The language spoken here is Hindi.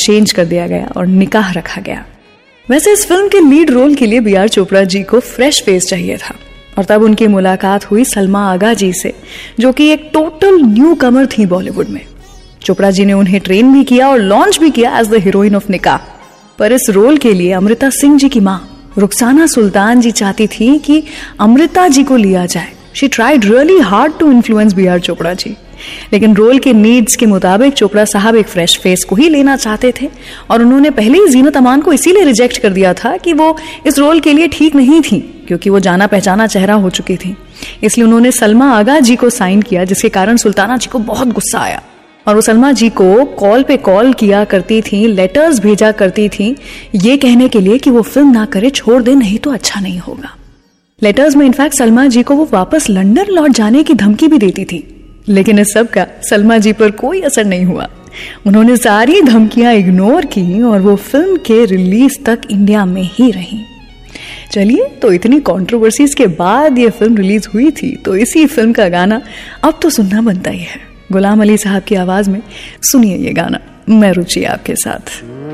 चेंज कर दिया गया और निकाह रखा गया। वैसे इस फिल्म के लीड रोल के लिए बी आर चोपड़ा जी को फ्रेश फेस चाहिए था और तब उनकी मुलाकात हुई सलमा आगा जी से, जो कि एक टोटल न्यू कमर थी बॉलीवुड में। चोपड़ा जी ने उन्हें ट्रेन भी किया और लॉन्च भी किया एज द हीरोइन ऑफ निकाह। पर इस रोल के लिए अमृता सिंह जी की मां रुखसाना सुल्तान जी चाहती थी कि अमृता जी को लिया जाए। She tried really hard to influence B are Chopra ji, लेकिन रोल के नीड्स के मुताबिक चोपड़ा साहब एक फ्रेश फेस को ही लेना चाहते थे और उन्होंने पहले ही जीनत अमान को इसीलिए रिजेक्ट कर दिया था कि वो इस रोल के लिए ठीक नहीं थी, क्योंकि वो जाना पहचाना चेहरा हो चुकी थी। इसलिए उन्होंने सलमा आगा जी को साइन किया, जिसके कारण सुल्ताना जी को बहुत गुस्सा आया और वो सलमा जी को कॉल पे कॉल किया करती थी, लेटर्स भेजा करती थी ये कहने के लिए कि वो फिल्म ना करे, छोड़ दे, नहीं तो अच्छा नहीं होगा। लेटर्स में इनफैक्ट सलमा जी को वो वापस लंदन लौट जाने की धमकी भी देती थी, लेकिन इस सब का सलमा जी पर कोई असर नहीं हुआ। उन्होंने सारी धमकियां इग्नोर की और वो फिल्म के रिलीज तक इंडिया में ही रही। चलिए, तो इतनी कंट्रोवर्सीज के बाद ये फिल्म रिलीज हुई थी, तो इसी फिल्म का गाना अब तो सुनना बनता ही है। गुलाम अली साहब की आवाज में सुनिए ये गाना, मैं रुचि आपके साथ।